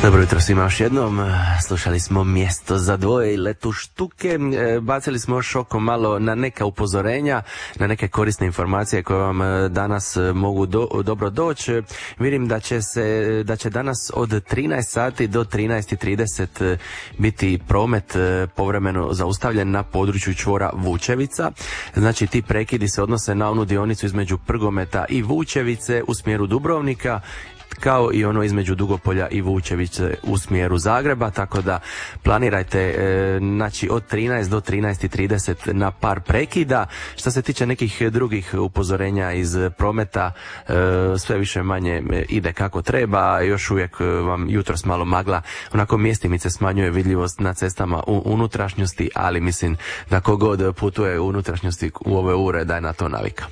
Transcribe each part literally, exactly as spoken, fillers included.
Dobro jutro svima još jednom. Slušali smo Mjesto za dvoje i Letu štuke. Bacili smo još oko malo na neka upozorenja, na neke korisne informacije koje vam danas mogu do, dobro doći. Vidim da će se, da će danas od trinaest sati do trinaest i trideset biti promet povremeno zaustavljen na području čvora Vučevica. Znači ti prekidi se odnose na onu dionicu između Prgometa i Vučevice u smjeru Dubrovnika, kao i ono između Dugopolja i Vučevice u smjeru Zagreba, tako da planirajte e, znači od trinaest do trinaest i trideset na par prekida. Što se tiče nekih drugih upozorenja iz prometa, e, sve više manje ide kako treba, još uvijek vam jutros malo magla, onako mjestimice smanjuje vidljivost na cestama u unutrašnjosti, ali mislim da kogod putuje u unutrašnjosti u ove ure da je na to navika.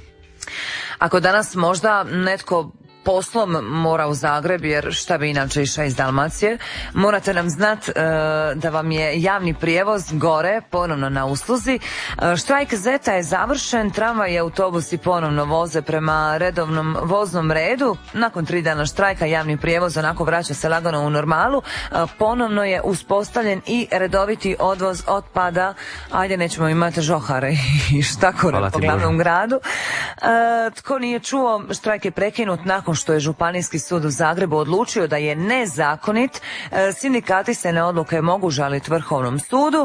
Ako danas možda netko poslom mora u Zagreb, jer šta bi inače išao iz Dalmacije, morate nam znat e, da vam je javni prijevoz gore ponovno na usluzi. E, štrajk Zeta je završen, tramvaj i autobusi ponovno voze prema redovnom voznom redu. Nakon tri dana štrajka javni prijevoz onako vraća se lagano u normalu. E, ponovno je uspostavljen i redoviti odvoz otpada. Ajde, nećemo imati žohare i štakore po glavnom gradu. E, tko nije čuo, štrajk je prekinut nakon što je Županijski sud u Zagrebu odlučio da je nezakonit. Sindikati se na odluke mogu žaliti Vrhovnom sudu,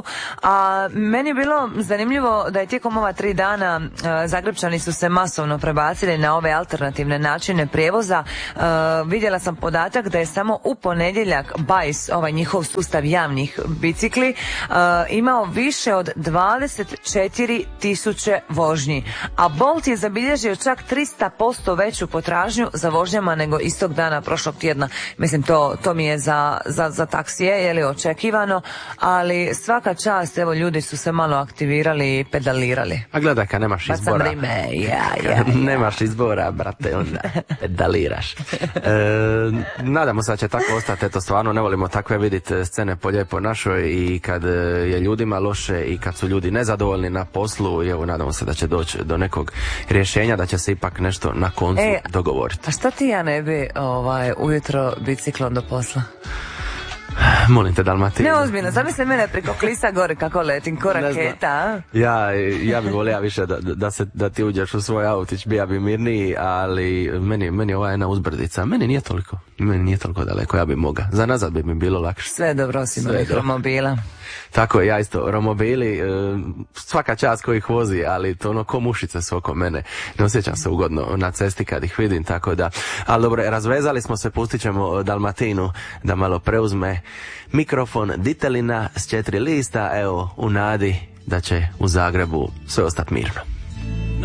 a meni je bilo zanimljivo da je tijekom ova tri dana Zagrebčani su se masovno prebacili na ove alternativne načine prijevoza. Vidjela sam podatak da je samo u ponedjeljak Bajs, ovaj njihov sustav javnih bicikli, imao više od dvadeset četiri tisuće vožnji, a Bolt je zabilježio čak tristo posto veću potražnju za vožnjama nego istog dana prošlog tjedna. Mislim, to, to mi je za, za, za taksije, je li očekivano, ali svaka čast, evo, ljudi su se malo aktivirali i pedalirali. A gledaj, kad nemaš izbora. Pa sam rime, ja, ja, ja. Nemaš izbora, brate, onda pedaliraš. E, nadamo se da će tako ostati, eto, stvarno ne volimo takve vidjeti scene po lijepoj našoj i kad je ljudima loše i kad su ljudi nezadovoljni na poslu, i evo, nadamo se da će doći do nekog rješenja, da će se ipak nešto na koncu e, dogovoriti. A šta ti ja ne bi ovaj, ujutro biciklom do posla? Molim te, Dalmatija. Ne, ozbiljno, zamisli mene preko klisa gore kako letim, ko raketa. Ja, ja bih volio više da, da, se, da ti uđeš u svoj autić, bija bi mirniji, ali meni, meni ova jedna uzbrdica, meni nije toliko, meni nije toliko daleko, ja bi moga. Za nazad bi mi bilo lakše. Sve dobro, osim ovih romobila. Tako je, ja isto, romobili, svaka čast ko ih vozi, ali to ono ko mušice su oko mene. Ne osjećam se ugodno na cesti kad ih vidim, tako da. Ali dobro, razvezali smo se, pustit ćemo Dalmatinu da malo preuzme mikrofon Ditelina s četiri lista, evo, u nadi da će u Zagrebu sve ostati mirno.